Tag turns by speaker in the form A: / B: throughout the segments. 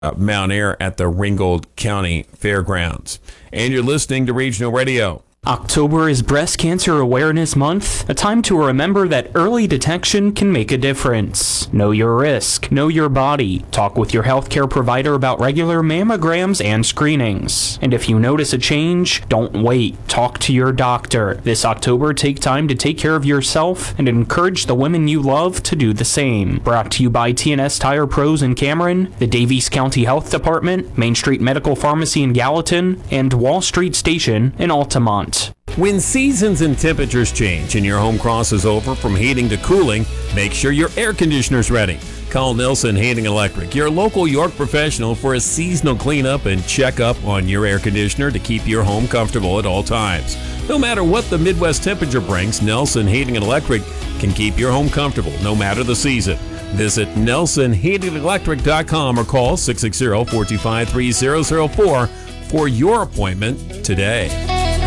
A: Mount Air at the Ringgold County Fairgrounds. And you're listening to Regional Radio.
B: October is Breast Cancer Awareness Month, a time to remember that early detection can make a difference. Know your risk, know your body. Talk with your healthcare provider about regular mammograms and screenings. And if you notice a change, don't wait. Talk to your doctor. This October, take time to take care of yourself and encourage the women you love to do the same. Brought to you by TNS Tire Pros in Cameron, the Davies County Health Department, Main Street Medical Pharmacy in Gallatin, and Wall Street Station in Altamont.
A: When seasons and temperatures change and your home crosses over from heating to cooling, make sure your air conditioner's ready. Call Nelson Heating Electric, your local York professional, for a seasonal cleanup and checkup on your air conditioner to keep your home comfortable at all times. No matter what the Midwest temperature brings, Nelson Heating and Electric can keep your home comfortable no matter the season. Visit NelsonHeatingElectric.com or call 660-425-3004 for your appointment today.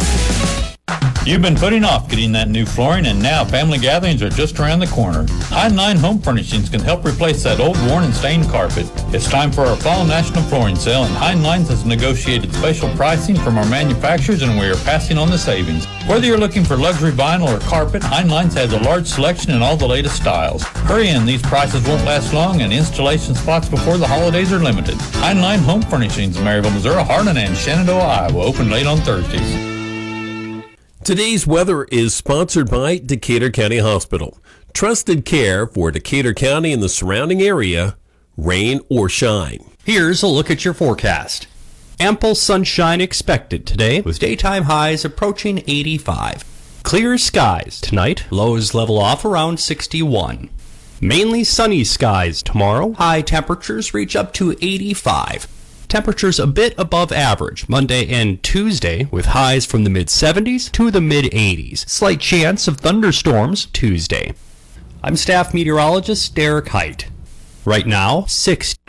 C: You've been putting off getting that new flooring, and now family gatherings are just around the corner. Heinlein Home Furnishings can help replace that old, worn, and stained carpet. It's time for our fall national flooring sale, and Heinlein has negotiated special pricing from our manufacturers, and we are passing on the savings. Whether you're looking for luxury vinyl or carpet, Heinlein has a large selection in all the latest styles. Hurry in, these prices won't last long, and installation spots before the holidays are limited. Heinlein Home Furnishings, Maryville, Missouri, Harlan, and Shenandoah, Iowa, open late on Thursdays.
A: Today's weather is sponsored by Decatur County Hospital. Trusted care for Decatur County and the surrounding area, rain or shine.
D: Here's a look at your forecast. Ample sunshine expected today with daytime highs approaching 85. Clear skies tonight, lows level off around 61. Mainly sunny skies tomorrow, high temperatures reach up to 85. Temperatures a bit above average Monday and Tuesday with highs from the mid-70s to the mid-80s. Slight chance of thunderstorms Tuesday. I'm staff meteorologist Derek Height. Right now, 6